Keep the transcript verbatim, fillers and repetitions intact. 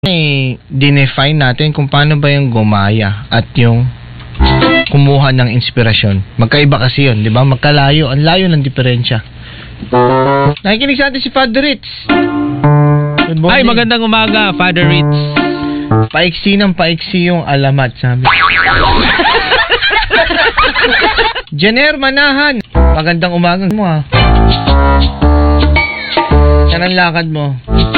eh, dinefine natin kung paano ba yung gumaya at yung kumuha ng inspirasyon. Magkaiba kasi yun, di ba? Magkalayo. Ang layo ng diferensya. Nakikinig sa atin si Father Ritz. Good morning. Ay, magandang umaga, Father Ritz. Paiksi ng paiksi yung alamat, sabi. Jenner Manahan. Magandang umaga mo, ha. Yan ang lakad mo.